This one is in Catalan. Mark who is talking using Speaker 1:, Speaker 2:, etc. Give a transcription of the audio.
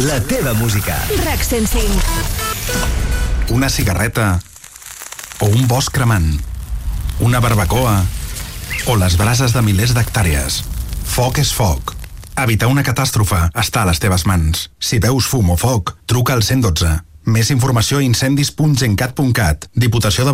Speaker 1: la teva música.
Speaker 2: RAC 105.
Speaker 3: Una cigarreta o un bosc cremant, una barbacoa o les brases de milers d'hectàrees. Foc és foc. Evitar una catàstrofe està a les teves mans. Si veus fum o foc, truca al 112. Més informació a incendis.gencat.cat. Diputació de